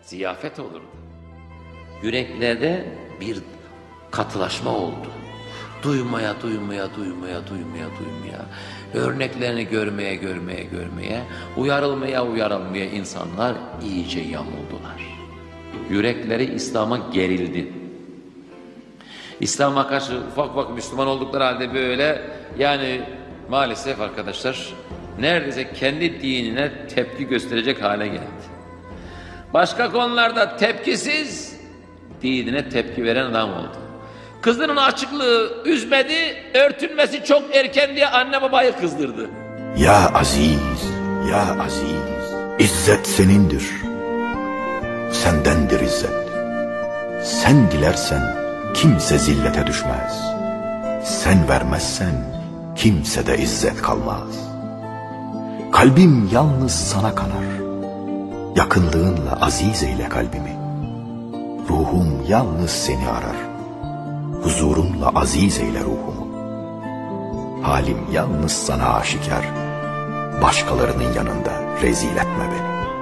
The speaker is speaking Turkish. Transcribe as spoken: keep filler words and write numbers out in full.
ziyafet olurdu. Yüreklerde bir katılaşma oldu. Duymaya, duymaya, duymaya, duymaya, duymaya, örneklerini görmeye, görmeye, görmeye, uyarılmaya, uyarılmaya insanlar iyice yamuldular. Yürekleri İslam'a gerildi. İslam'a karşı ufak ufak Müslüman oldukları halde böyle, yani maalesef arkadaşlar, neredeyse kendi dinine tepki gösterecek hale geldi. Başka konularda tepkisiz, dinine tepki veren adam oldu. Kızının açıklığı üzmedi, örtünmesi çok erken diye anne babayı kızdırdı. Ya aziz, ya aziz, İzzet senindir. Sendendir izzet. Sen dilersen kimse zillete düşmez. Sen vermezsen kimsede izzet kalmaz. Kalbim yalnız sana kanar. Yakınlığınla aziz eyle kalbimi. Ruhum yalnız seni arar. Huzurunla aziz eyle ruhumu. Halim yalnız sana aşikar. Başkalarının yanında rezil etme beni.